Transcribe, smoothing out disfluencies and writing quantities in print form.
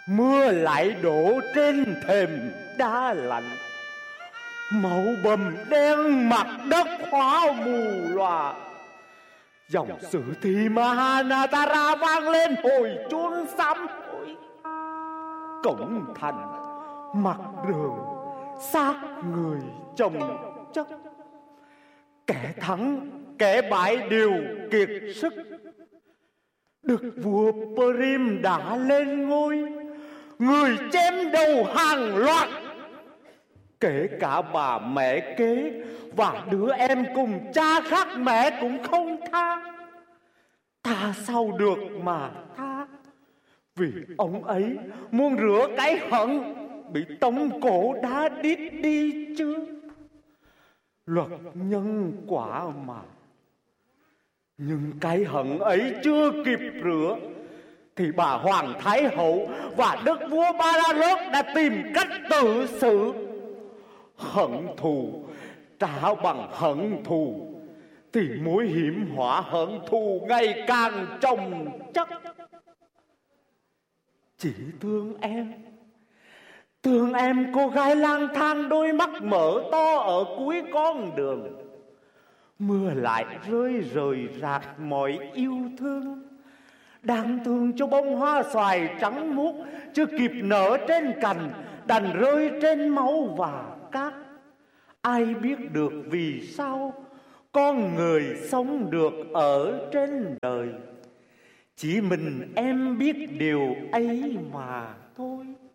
Mưa lại đổ trên thềm đá lạnh, máu bầm đen mặt đất hóa mù loà. Dòng sử thi Mahanatara vang lên hồi chuông sám hối. Cổng thành mặt đường xác người chồng chất, kẻ thắng kẻ bại đều kiệt sức. Đức vua Prim đã lên ngôi, người chém đầu hàng loạt, kể cả bà mẹ kế và đứa em cùng cha khác mẹ cũng không tha. Tha sao được mà tha, vì ông ấy muốn rửa cái hận bị tống cổ đá đít đi chứ. Luật nhân quả mà. Nhưng cái hận ấy chưa kịp rửa thì bà Hoàng Thái Hậu và đức vua Ba-la-rốt đã tìm cách tự xử. Hận thù trả bằng hận thù thì mối hiểm họa hận thù ngày càng chồng chất. Chỉ thương em cô gái lang thang đôi mắt mở to ở cuối con đường. Mưa lại rơi rời rạc mọi yêu thương. Đáng thương cho bông hoa xoài trắng muốt chưa kịp nở trên cành, đành rơi trên máu và cát. Ai biết được vì sao con người sống được ở trên đời. Chỉ mình em biết điều ấy mà thôi.